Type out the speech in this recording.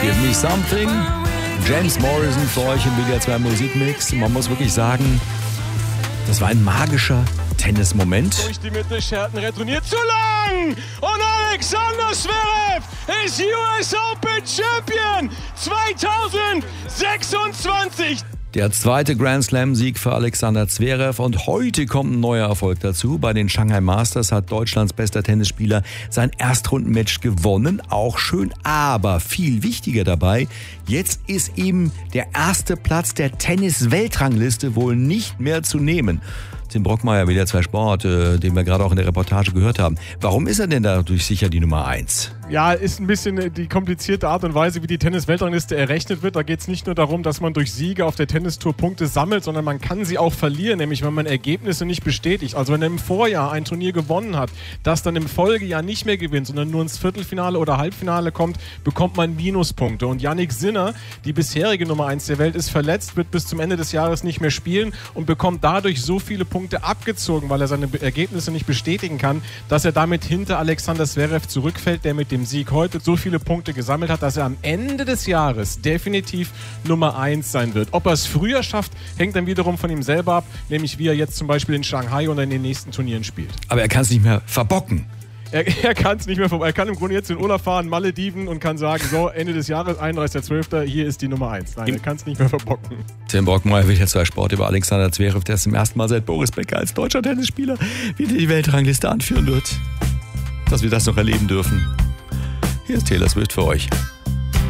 Give Me Something. James Morrison für euch im WDR 2 Musikmix. Man muss wirklich sagen, das war ein magischer Tennismoment. Durch die Mitte, Scherten retourniert zu lang. Und Alexander Zverev ist US Open Champion 2026. Der zweite Grand Slam-Sieg für Alexander Zverev und heute kommt ein neuer Erfolg dazu. Bei den Shanghai Masters hat Deutschlands bester Tennisspieler sein Erstrundenmatch gewonnen. Auch schön, aber viel wichtiger dabei, jetzt ist eben der erste Platz der Tennis-Weltrangliste wohl nicht mehr zu nehmen. Tim Brockmeier, WDR 2 Sport, den wir gerade auch in der Reportage gehört haben. Warum ist er denn dadurch sicher die Nummer 1? Ja, ist ein bisschen die komplizierte Art und Weise, wie die Tennis-Weltrangliste errechnet wird. Da geht es nicht nur darum, dass man durch Siege auf der Tennistour Punkte sammelt, sondern man kann sie auch verlieren, nämlich wenn man Ergebnisse nicht bestätigt. Also wenn er im Vorjahr ein Turnier gewonnen hat, das dann im Folgejahr nicht mehr gewinnt, sondern nur ins Viertelfinale oder Halbfinale kommt, bekommt man Minuspunkte. Und Jannik Sinner, die bisherige Nummer 1 der Welt, ist verletzt, wird bis zum Ende des Jahres nicht mehr spielen und bekommt dadurch so viele Punkte abgezogen, weil er seine Ergebnisse nicht bestätigen kann, dass er damit hinter Alexander Zverev zurückfällt, der mit dem Sieg heute so viele Punkte gesammelt hat, dass er am Ende des Jahres definitiv Nummer 1 sein wird. Ob er es früher schafft, hängt dann wiederum von ihm selber ab, nämlich wie er jetzt zum Beispiel in Shanghai oder in den nächsten Turnieren spielt. Aber er kann es nicht mehr verbocken. Er kann es nicht mehr vorbei. Er kann im Grunde jetzt in Urlaub fahren, Malediven und kann sagen, so, Ende des Jahres, 31.12., hier ist die Nummer 1. Nein, er kann es nicht mehr verbocken. Tim Brockmeier, WDR 2 Sport über Alexander Zverev, der zum ersten Mal seit Boris Becker als deutscher Tennisspieler wieder die Weltrangliste anführen wird. Dass wir das noch erleben dürfen. Hier ist Taylor Swift für euch.